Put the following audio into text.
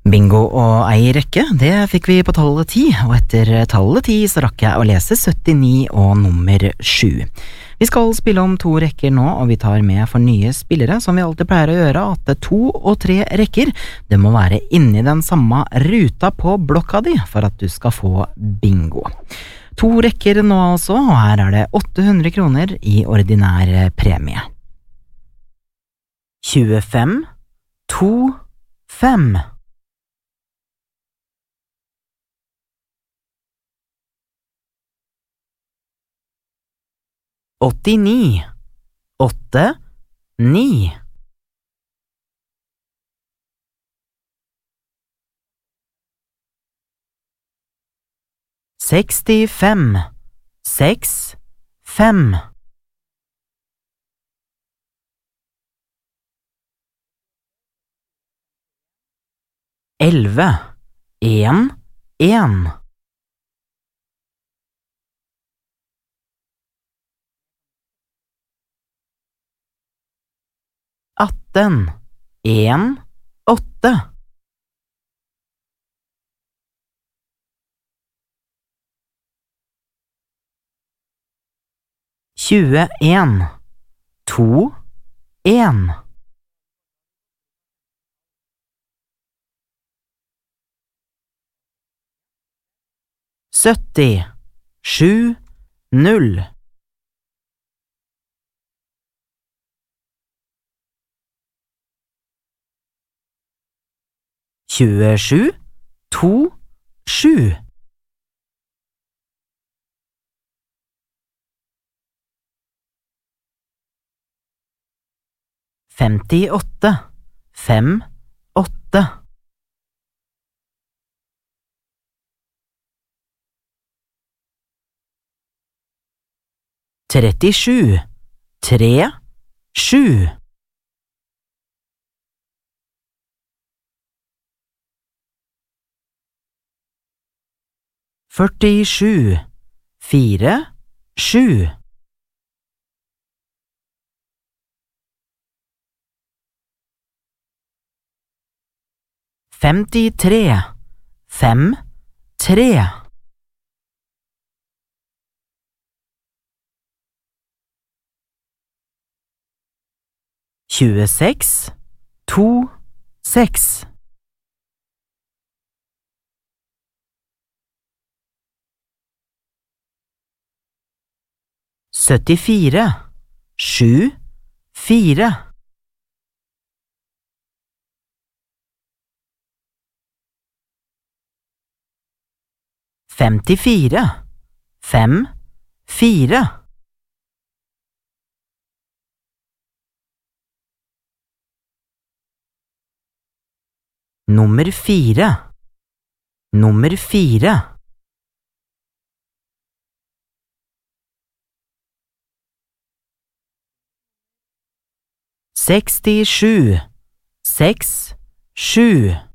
Bingo og ei rekke, det fikk vi på tallet 10, og etter tallet 10 så rakk jeg å lese 79 og nummer 7. Vi skal spille om 2 rekker nå, og vi tar med for nye spillere, som vi alltid pleier å gjøre, at 2 og 3 rekker, det må være inni den samme ruta på blokka di for at du skal få bingo. 2 rekker nå altså, og her er det 800 kroner i ordinær premie. 25, 2, 5. 89, 8, 9. 65, 6, 5. 11, 1, 1. 18, 1, 8. 21, 2, 1. 70, 7, 0. 27, 2, 7. 58, 5, 8. 37, 3, 7. 47, 4, 7. 53, 5, 3. 26, 2, 6. 74, 7, 4. 54, 5, 4. 4, nummer 4. 67, 6, 7.